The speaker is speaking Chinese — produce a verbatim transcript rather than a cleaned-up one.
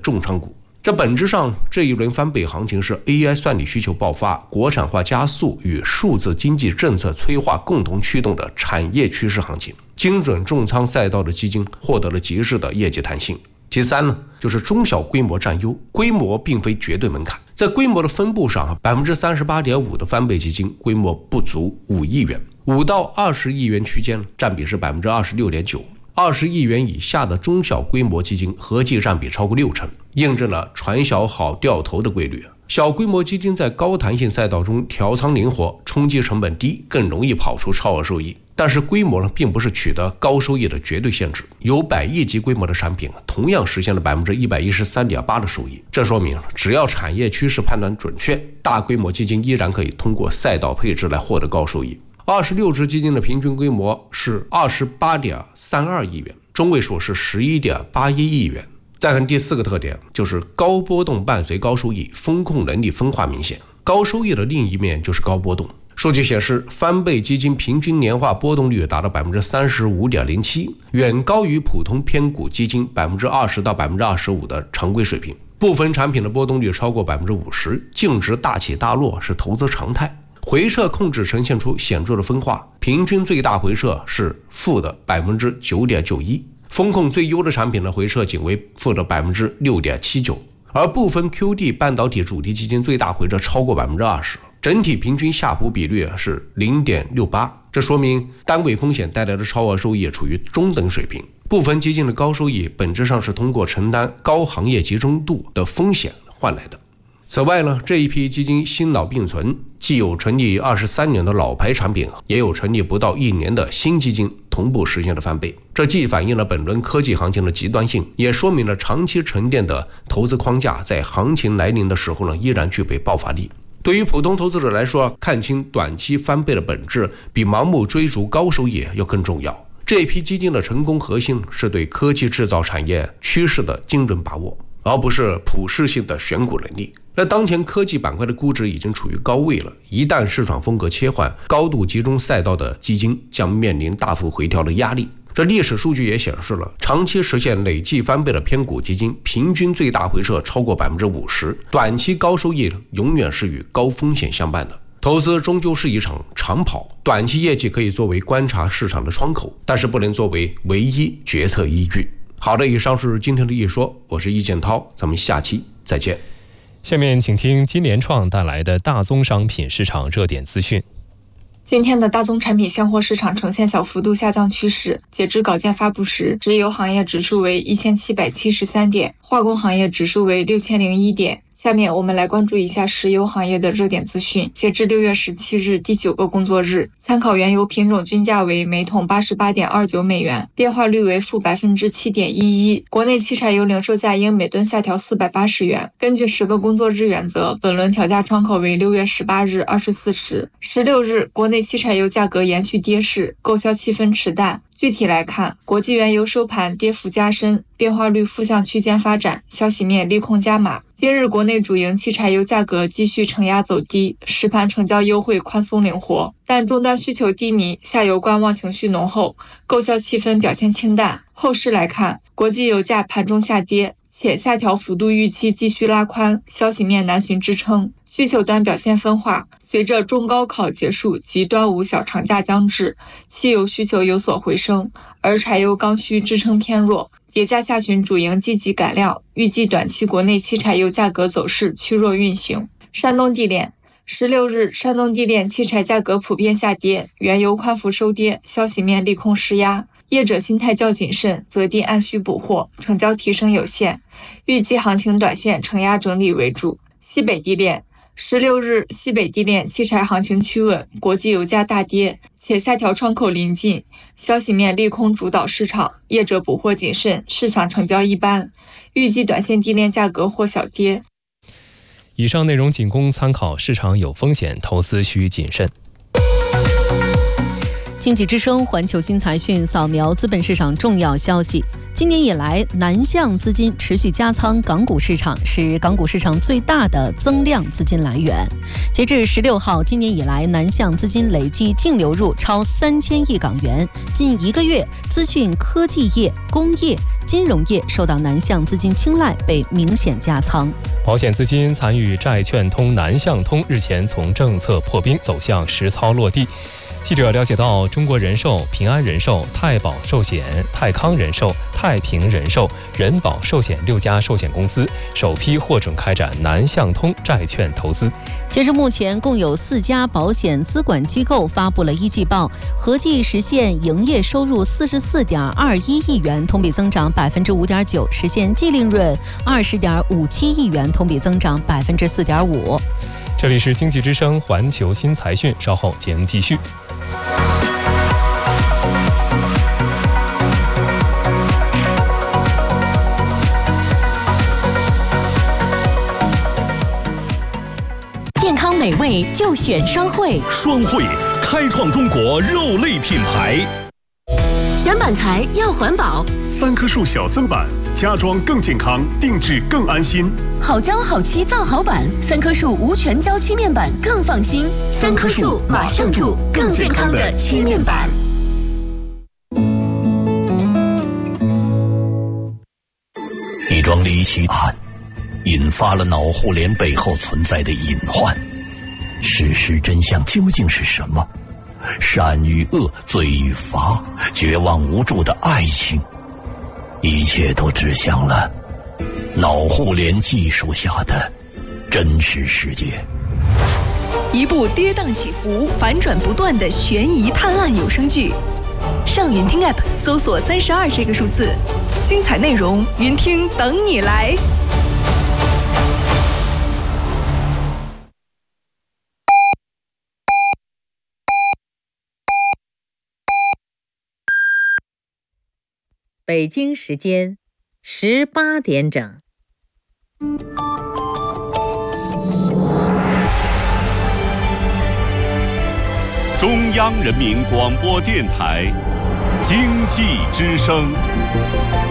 重仓股。这本质上，这一轮翻倍行情是 A I 算力需求爆发、国产化加速与数字经济政策催化共同驱动的产业趋势行情。精准重仓赛道的基金获得了极致的业绩弹性。其三呢，就是中小规模占优，规模并非绝对门槛。在规模的分布上 百分之三十八点五 的翻倍基金规模不足五亿元，五到二十亿元区间占比是 百分之二十六点九。二十亿元以下的中小规模基金合计占比超过六成，印证了船小好掉头的规律。小规模基金在高弹性赛道中调仓灵活，冲击成本低，更容易跑出超额收益。但是规模呢，并不是取得高收益的绝对限制，有百亿级规模的产品同样实现了 百分之一百一十三点八 的收益。这说明只要产业趋势判断准确，大规模基金依然可以通过赛道配置来获得高收益。二十六只基金的平均规模是 二十八点三二亿元，中位数是 十一点八一亿元。再看第四个特点，就是高波动伴随高收益，风控能力分化明显。高收益的另一面就是高波动。数据显示，翻倍基金平均年化波动率达到 百分之三十五点零七， 远高于普通偏股基金 百分之二十到百分之二十五 的常规水平。部分产品的波动率超过 百分之五十， 净值大起大落是投资常态。回撤控制呈现出显著的分化，平均最大回撤是负的 百分之九点九一， 风控最优的产品的回撤仅为负的 百分之六点七九， 而部分 Q D 半导体主题基金最大回撤超过 百分之二十， 整体平均夏普比率是 零点六八， 这说明单位风险带来的超额收益处于中等水平。部分基金的高收益本质上是通过承担高行业集中度的风险换来的。此外呢，这一批基金新老并存，既有成立二十三年的老牌产品，也有成立不到一年的新基金同步实现了翻倍。这既反映了本轮科技行情的极端性，也说明了长期沉淀的投资框架在行情来临的时候呢，依然具备爆发力。对于普通投资者来说，看清短期翻倍的本质，比盲目追逐高收益要更重要。这一批基金的成功核心是对科技制造产业趋势的精准把握，而不是普适性的选股能力。那当前科技板块的估值已经处于高位了，一旦市场风格切换，高度集中赛道的基金将面临大幅回调的压力。这历史数据也显示了，长期实现累计翻倍的偏股基金平均最大回撤超过 百分之五十， 短期高收益永远是与高风险相伴的。投资终究是一场长跑，短期业绩可以作为观察市场的窗口，但是不能作为唯一决策依据。好的，以上是今天的一说，我是易建涛，咱们下期再见。 下面请听金联创带来的大宗商品市场热点资讯。 今天的大宗产品现货市场呈现小幅度下降趋势，截至稿件发布时，石油行业指数为一千七百七十三点，化工行业指数为六千零一点。下面我们来关注一下石油行业的热点资讯。截至六月十七日第九个工作日，参考原油品种均价为每桶八十八点二九美元，变化率为负百分之七点一一。国内汽柴油零售价因每吨下调四百八十元。根据十个工作日原则，本轮调价窗口为六月十八日二十四时。十六日，国内汽柴油价格延续跌势，购销气氛持淡。具体来看，国际原油收盘跌幅加深，变化率负向区间发展，消息面利空加码。今日国内主营汽柴油价格继续承压走低，实盘成交优惠宽松灵活，但终端需求低迷，下游观望情绪浓厚，购销气氛表现清淡。后市来看，国际油价盘中下跌，且下调幅度预期继续拉宽，消息面难寻支撑。需求端表现分化，随着中高考结束及端午小长假将至，汽油需求有所回升，而柴油刚需支撑偏弱，叠加下旬主营积极赶量，预计短期国内汽柴油价格走势趋弱运行。山东地炼十六日，山东地炼汽柴价格普遍下跌，原油宽幅收跌，消息面利空施压，业者心态较谨慎，择地按需补货，成交提升有限，预计行情短线承压整理为主。西北地炼十六日，西北地炼汽柴行情趋稳，国际油价大跌，且下调窗口临近，消息面利空主导市场，业者补货谨慎，市场成交一般，预计短线地炼价格或小跌。 以上内容仅供参考，市场有风险，投资需谨慎。 经济之声环球新财讯扫描资本市场重要消息。今年以来，南向资金持续加仓港股市场，是港股市场最大的增量资金来源。截至十六号，今年以来南向资金累计净流入超三千亿港元。近一个月，资讯科技业、工业、金融业受到南向资金青睐，被明显加仓。 保险资金参与债券通、南向通日前从政策破冰走向实操落地。记者了解到，中国人寿、平安人寿、太保寿险、泰康人寿、太平人寿、人保寿险六家寿险公司首批获准开展南向通债券投资。 截至目前，共有四家保险资管机构发布了一季报，合计实现营业收入四十四点二一亿元，同比增长百分之五点九，实现净利润二十点五七亿元，同比增长百分之四点五。 这里是经济之声环球新财讯，稍后节目继续。 健康美味就选双汇， 双汇开创中国肉类品牌。 选板材要环保， 三棵树小森板，家装更健康，定制更安心。 好胶好漆造好板，三棵树无全胶漆面板更放心。三棵树马上住更健康的漆面板。 一桩离奇案引发了脑互联背后存在的隐患，事实真相究竟是什么？善与恶，罪与罚，绝望无助的爱情，一切都指向了脑互联技术下的真实世界。 一部跌宕起伏、反转不断的悬疑探案有声剧，上云听 App 搜索三十二这个数字，精彩内容云听等你来。 北京时间十八点整。 中央人民广播电台经济之声。